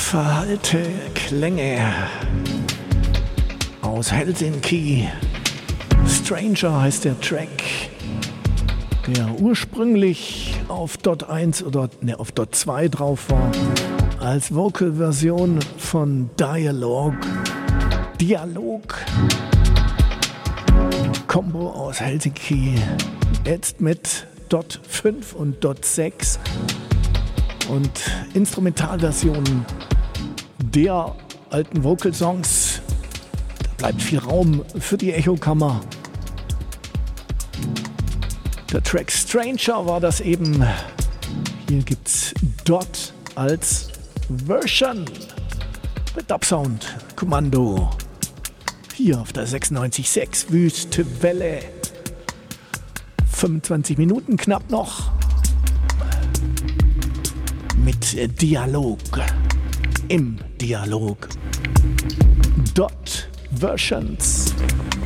Verhallte Klänge aus Helsinki. Stranger heißt der Track, der ursprünglich auf Dot 1 oder auf Dot 2 drauf war, als Vocal-Version von Dialog. Combo aus Helsinki, jetzt mit Dot 5 und Dot 6 und Instrumentalversionen der alten Vocal-Songs. Da bleibt viel Raum für die Echokammer. Der Track Stranger war das eben. Hier gibt's Dot als Version mit Dubsound Kommando. Hier auf der 96.6 Wüste Welle. 25 Minuten knapp noch. Mit Dialog. Im Dialog. Dot Versions.